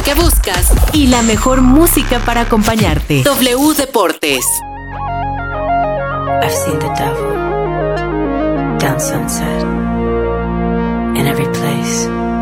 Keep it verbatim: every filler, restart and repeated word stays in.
que buscas y la mejor música para acompañarte. W Deportes. I've seen the devil down Sunset in every place.